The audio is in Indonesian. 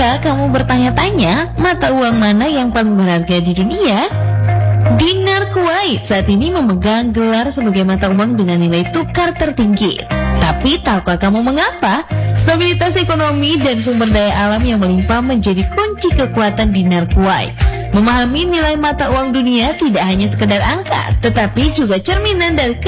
Pernahkah kamu bertanya-tanya mata uang mana yang paling berharga di dunia? Dinar Kuwait saat ini memegang gelar sebagai mata uang dengan nilai tukar tertinggi. Tapi tahukah kamu mengapa? Stabilitas ekonomi dan sumber daya alam yang melimpah menjadi kunci kekuatan Dinar Kuwait. Memahami nilai mata uang dunia tidak hanya sekedar angka, tetapi juga cerminan dari